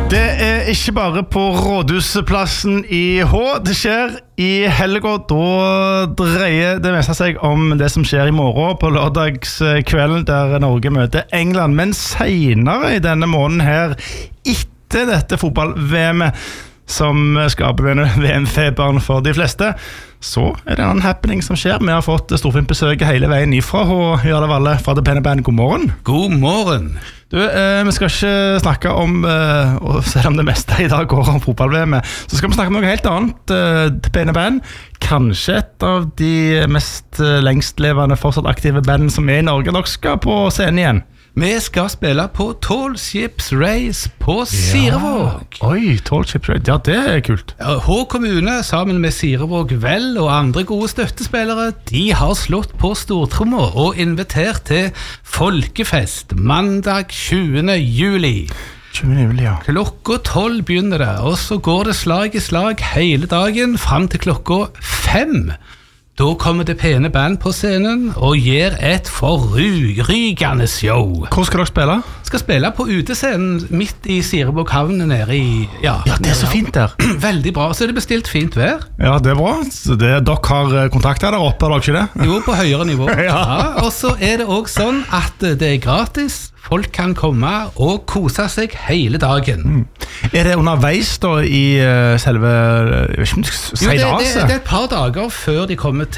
Det ikke bare på Rådhusplassen i H. Det skjer i helgen. Da dreier det meste seg om det som skjer i morgen på lørdagskvelden der Norge møter England. Men senere i denne måneden her, etter dette fotball-VM-et som skaper denne VM-feberen for de fleste, så det en happening som skjer. Vi har fått storfint besøk hele veien ifra H. Jarle Valle fra The Pen & Band. God morgen. God morgen. Du, vi skal ikke snakke om, og selv om det meste i dag går om fotball-VM, så skal vi snakke om noe helt annet. The Pen & Band, kanskje et av de mest lengstlevende, fortsatt aktive band som i Norge. Dere skal på scenen igjen. Vi skal spille på Tall Ships Race på Sirevåg. Oi, Tall Ships Race, ja det kult. H kommune sammen med Sirevåg Vel og andre gode støttespillere, de har slått på stortrommer og invitert til folkefest mandag 20. juli. 20. juli, ja. Klokka 12 begynner det, og så går det slag i slag hele dagen frem til klokka 5. Da kommer det pene band på scenen og gir et forrygende show. Hvor skal dere spille? Skal spille på utescenen midt i Sirevåg havn nede i... Ja, det så fint der. Veldig bra. Så det bestilt fint vær. Ja, det bra. Så dere har kontakter der oppe, har dere ikke det? Jo, på høyere nivå. Ja. Og så det også sånn at det gratis. Folk kan komme og kose seg hele dagen. Det underveis da i selve seilaset? Det et par dager før de kommer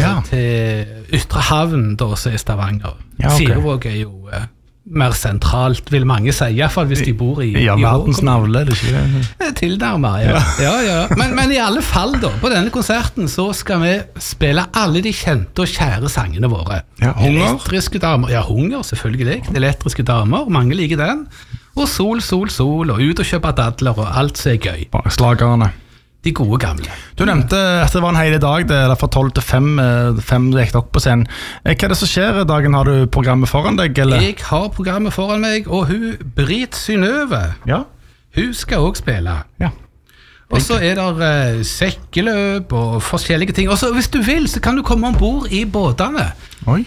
til Ytre Havn, da, som Stavanger. Ja, okay. Sirevåg jo mer sentralt, vil mange si, i hvert fall hvis de bor i... Ja, verdens navle, det ikke det? Tilnærmer, ja. Men i alle fall da, på denne konserten så skal vi spille alle de kjente og kjære sangene våre. Ja, Hunger? Elektriske damer, ja, Hunger selvfølgelig, elektriske damer, mange liker den. Og Sol, og ut og kjøpe dadler og alt som gøy. Bare slagerne. De gode gamle. Du nevnte at det var en hele dag, det fra 12 til 5 gikk dere på scenen. Hva det som skjer i dagen? Har du programmet foran deg? Eller? Jeg har programmet foran meg, og hun, Britt Synnøve, hun skal også spille. Ja. Og så det sekkeløp og forskjellige ting. Og så hvis du vil, så kan du komme ombord i båtene. Oi.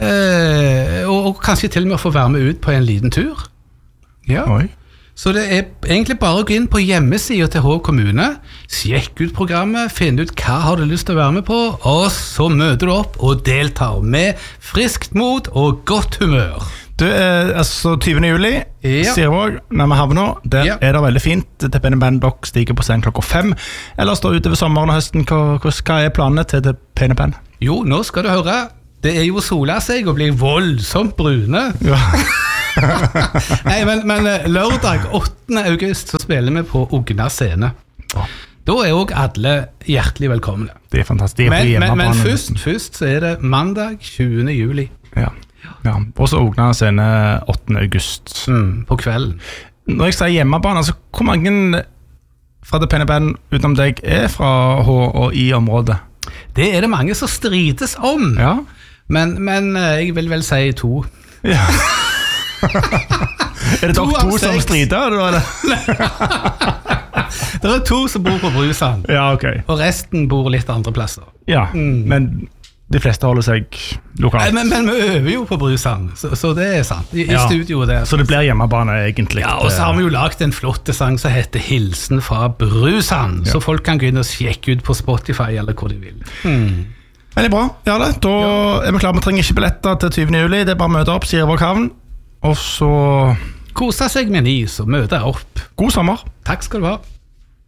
Og kanskje til og med få være med ut på en liten tur. Ja. Oi. Så det egentlig bare å gå inn på hjemmesiden til H kommune, sjekk ut programmet, finne ut hva har du lyst til å være med på, og så møter du opp og deltar med friskt mot og godt humør. Du, altså 20. juli, Sirevåg, nærmere havna, der det veldig fint. The Pen & Band dere stiger på scenen klokka 5. Eller står utover sommeren og høsten, hva planene til The Pen & Band? Jo, nå skal du høre, det jo sola seg og blir voldsomt brune. Ja. Nei, men lørdag 8. august så spiller vi på Ogna scene. Da også alle hjertelig velkomne. Det fantastisk. Men først så det mandag 20. juli. Ja. Og så Ogna scene 8. august. På kvelden. Når jeg sier hjemmebane, altså hvor mange fra The Pen & Band utenom deg fra H og i området? Det det mange som strides om. Ja. Men jeg vil vel si 2. Ja. Det dere 2 som strider, eller? Det 2 som bor på Brusan. Ja, ok. Og resten bor litt andre plasser. Ja, men de fleste holder seg lokalt. Men vi øver jo på Brusan, så det sant. I studio der. Så det blir hjemmebane egentlig. Ja, og så har vi jo lagt en flott sang som heter Hilsen fra Brusan, så folk kan gå inn og sjekke ut på Spotify eller hvor de vil. Veldig bra, Jarle. Da vi klare, vi trenger ikke billetter til 20. juli, det bare å møte opp Sirevåg havn. Og så kose seg med en is og møte opp. God sommer. Takk skal du ha.